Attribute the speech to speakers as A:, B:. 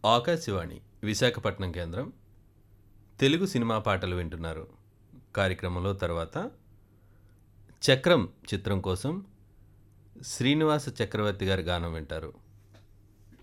A: ఆకాశవాణి విశాఖపట్నం కేంద్రం తెలుగు సినిమా పాటలు వింటున్నారు. కార్యక్రమంలో తర్వాత చక్రం చిత్రం కోసం శ్రీనివాస చక్రవర్తి గారి గానం వింటారు.